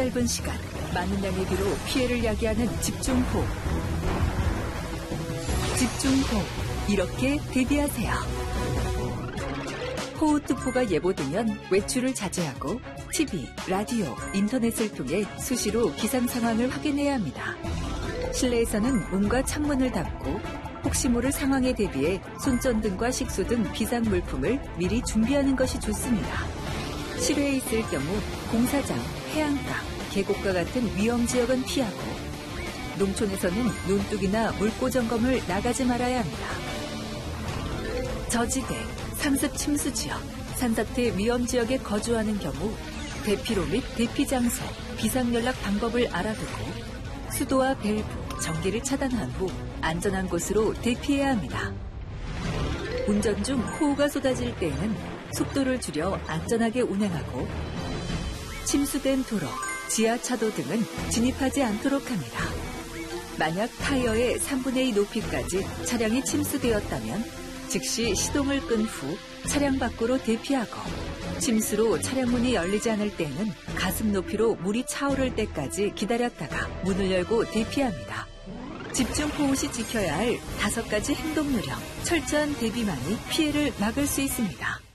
짧은 시간, 많은 양의 비로 피해를 야기하는 집중호우. 집중호우, 이렇게 대비하세요. 호우특보가 예보되면 외출을 자제하고 TV, 라디오, 인터넷을 통해 수시로 기상 상황을 확인해야 합니다. 실내에서는 문과 창문을 닫고 혹시 모를 상황에 대비해 손전등과 식수 등 비상 물품을 미리 준비하는 것이 좋습니다. 실외에 있을 경우 공사장, 해안가, 계곡과 같은 위험 지역은 피하고 농촌에서는 논둑이나 물고 점검을 나가지 말아야 합니다. 저지대, 상습 침수 지역, 산사태 위험 지역에 거주하는 경우 대피로 및 대피 장소, 비상연락 방법을 알아두고 수도와 밸브, 전기를 차단한 후 안전한 곳으로 대피해야 합니다. 운전 중 호우가 쏟아질 때에는 속도를 줄여 안전하게 운행하고 침수된 도로, 지하차도 등은 진입하지 않도록 합니다. 만약 타이어의 3분의 2 높이까지 차량이 침수되었다면 즉시 시동을 끈 후 차량 밖으로 대피하고 침수로 차량 문이 열리지 않을 때에는 가슴 높이로 물이 차오를 때까지 기다렸다가 문을 열고 대피합니다. 집중호우 시 지켜야 할 5가지 행동 요령, 철저한 대비만이 피해를 막을 수 있습니다.